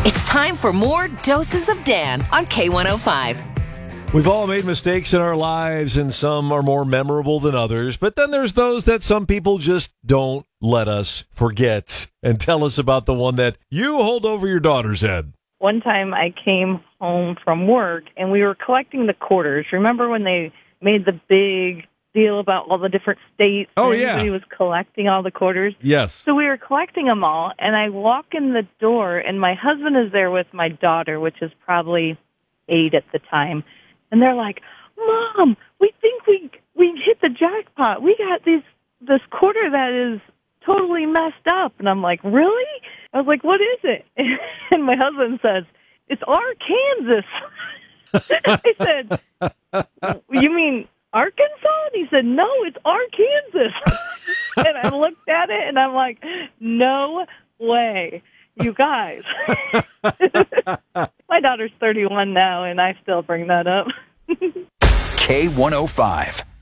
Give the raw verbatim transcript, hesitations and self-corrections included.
It's time for more Doses of Dan on K one oh five. We've all made mistakes in our lives, and some are more memorable than others. But then there's those that some people just don't let us forget. And tell us about the one that you hold over your daughter's head. One time I came home from work, and we were collecting the quarters. Remember when they made the big deal about all the different states? Oh, and yeah. Everybody was collecting all the quarters. Yes. So we were collecting them all, and I walk in the door, and my husband is there with my daughter, which is probably eight at the time. And they're like, Mom, we think we we hit the jackpot. We got these this quarter that is totally messed up. And I'm like, really? I was like, what is it? And my husband says, it's Arkansas. I said, you mean Arkansas? And he said, no, it's Arkansas. And I looked at it, and I'm like, no way. You guys. My daughter's thirty-one now, and I still bring that up. K one oh five.